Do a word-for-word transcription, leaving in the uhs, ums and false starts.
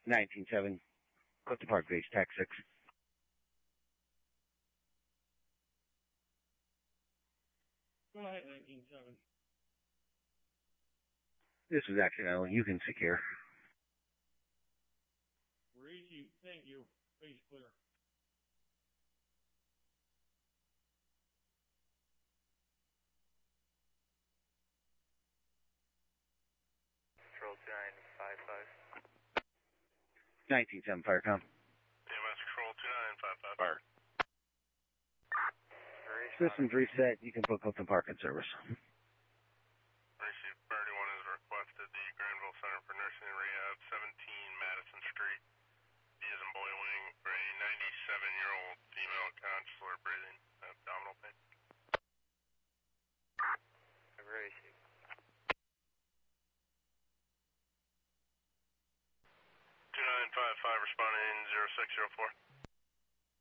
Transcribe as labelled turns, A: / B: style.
A: nineteen seven, Clifton Park Beach, Tax six.
B: Go ahead, nineteen seven.
A: This was accidental. You can secure.
B: Raise you. Thank you. Base clear.
C: Control two nine five five.
A: nineteen seven, Firecom.
C: D M S Control two nine five five. Fire.
A: Systems reset. You can put Clifton Park in service.
C: Receive Priority one is requested. The Granville Center for Nursing and Rehab, seventeen Madison Street. D as in boy wing for a ninety-seven-year-old female consular breathing abdominal pain. Receive. two nine five five responding zero six zero four.